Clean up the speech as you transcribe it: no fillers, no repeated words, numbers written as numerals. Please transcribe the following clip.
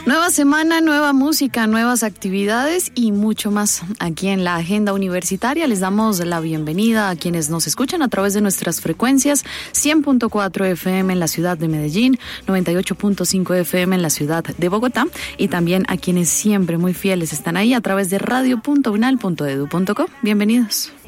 Nueva semana, nueva música, nuevas actividades y mucho más aquí en la Agenda Universitaria. Les damos la bienvenida a quienes nos escuchan a través de nuestras frecuencias 100.4 FM en la ciudad de Medellín, 98.5 FM en la ciudad de Bogotá y también a quienes siempre muy fieles están ahí a través de radio.unal.edu.co. Bienvenidos.